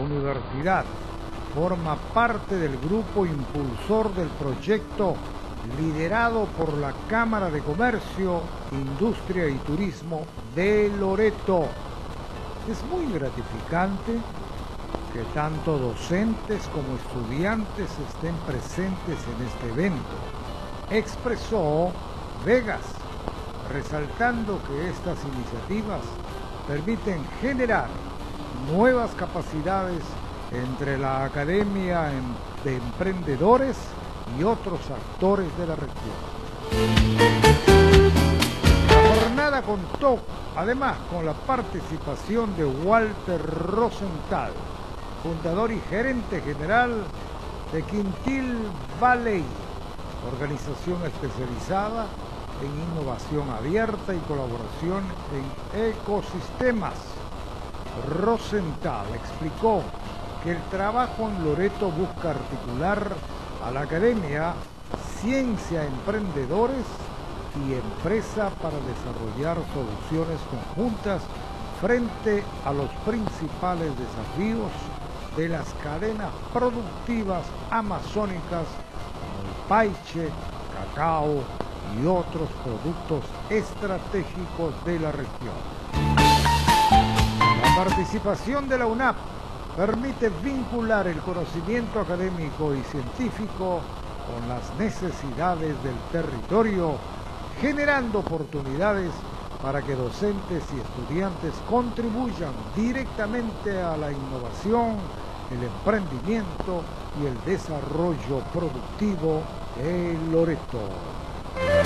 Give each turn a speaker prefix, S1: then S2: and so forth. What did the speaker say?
S1: universidad. Forma parte del grupo impulsor del proyecto liderado por la Cámara de Comercio, Industria y Turismo de Loreto. Es muy gratificante que tanto docentes como estudiantes estén presentes en este evento, expresó Vegas, resaltando que estas iniciativas permiten generar nuevas capacidades entre la Academia de Emprendedores y otros actores de la región. La jornada contó además con la participación de Walter Rosenthal, fundador y gerente general de Quintil Valley, organización especializada en innovación abierta y colaboración en ecosistemas. Rosenthal explicó que el trabajo en Loreto busca articular a la academia, ciencia, emprendedores y empresa para desarrollar soluciones conjuntas frente a los principales desafíos de las cadenas productivas amazónicas como el paiche, cacao y otros productos estratégicos de la región. La participación de la UNAP permite vincular el conocimiento académico y científico con las necesidades del territorio, generando oportunidades para que docentes y estudiantes contribuyan directamente a la innovación, el emprendimiento y el desarrollo productivo de Loreto.